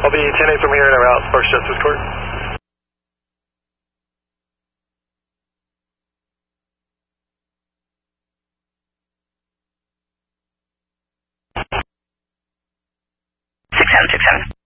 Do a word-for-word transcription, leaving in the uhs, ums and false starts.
I'll be ten eight from here and around Sparks Justice Court. six seven six seven.